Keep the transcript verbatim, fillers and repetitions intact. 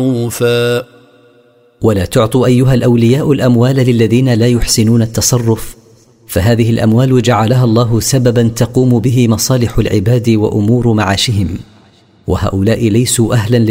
ولا تعطوا أيها الأولياء الأموال للذين لا يحسنون التصرف، فهذه الأموال جعلها الله سببا تقوم به مصالح العباد وأمور معاشهم، وهؤلاء ليسوا أهلا